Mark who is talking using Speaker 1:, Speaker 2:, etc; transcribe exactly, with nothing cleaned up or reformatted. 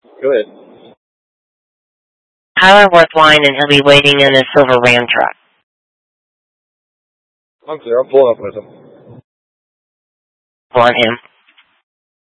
Speaker 1: Go ahead.
Speaker 2: Tyler Worthwine, and he'll be waiting in a silver Ram truck.
Speaker 1: I'm clear. I'm pulling up with him.
Speaker 2: Want him.